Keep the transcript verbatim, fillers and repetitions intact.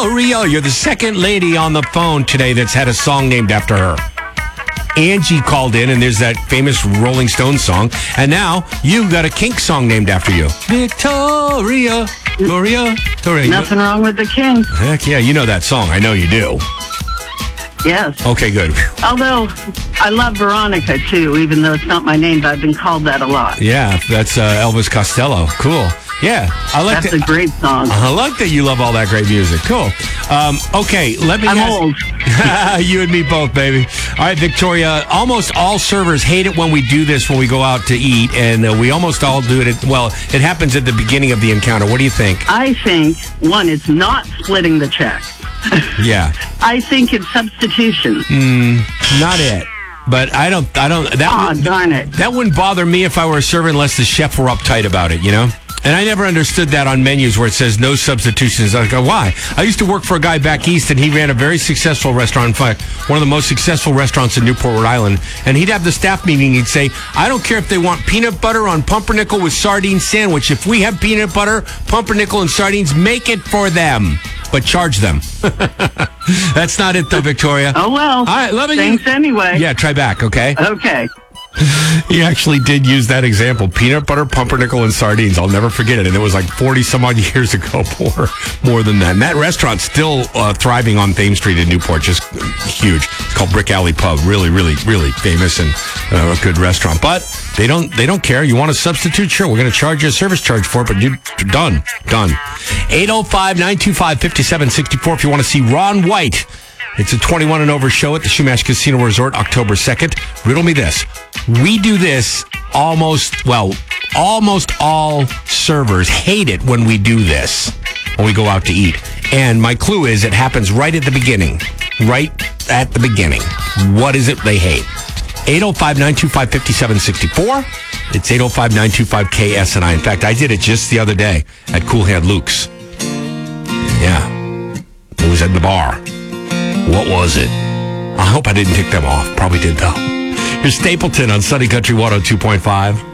Victoria. You're the second lady on the phone today that's had a song named after her. Angie called in, and there's that famous Rolling Stones song. And now you got a Kink song named after you. Victoria, Victoria, Victoria. Nothing wrong with the King. Heck yeah, you know that song. I know you do. Yes. Okay, good. Although, I love Veronica, too, even though it's not my name, but I've been called that a lot. Yeah, that's uh, Elvis Costello. Cool. Yeah, I like That's that. a great song. I like that you love all that great music. Cool. Um, okay, let me I'm ask- old. You and me both, baby. All right, Victoria, almost all servers hate it when we do this when we go out to eat, and uh, we almost all do it. At, well, it happens at the beginning of the encounter. What do you think? I think, one, it's not splitting the check. Yeah. I think it's substitution. Mm, not it. But I don't, I don't, that, Aw, would, darn it. that wouldn't bother me if I were a server unless the chef were uptight about it, you know? And I never understood that on menus where it says no substitutions. I go, why? I used to work for a guy back east, and he ran a very successful restaurant. In fact, one of the most successful restaurants in Newport, Rhode Island. And he'd have the staff meeting. He'd say, I don't care if they want peanut butter on pumpernickel with sardine sandwich. If we have peanut butter, pumpernickel, and sardines, make it for them. But charge them. That's not it, though, Victoria. Oh, well. All right, let me. Thanks anyway. Yeah, try back, okay? Okay. He actually did use that example. Peanut butter, pumpernickel, and sardines. I'll never forget it. And it was like forty some odd years ago, more, more than that. And that restaurant's still uh, thriving on Thames Street in Newport. Just huge. It's called Brick Alley Pub. Really, really, really famous and uh, a good restaurant. But they don't they don't care. You want a substitute? Sure, we're going to charge you a service charge for it, but you're done. Done. eight oh five, nine two five, five seven six four if you want to see Ron White. It's a twenty-one and over show at the Shumash Casino Resort, October second. Riddle me this. We do this almost, well, almost all servers hate it when we do this, when we go out to eat. And my clue is it happens right at the beginning. Right at the beginning. What is it they hate? eight oh five, nine two five, five seven six four. It's eight oh five, nine two five, K S N I. In fact, I did it just the other day at Cool Hand Luke's. Yeah. It was at the bar. What was it? I hope I didn't tick them off. Probably did, though. Here's Stapleton on Sunny Country one oh two point five.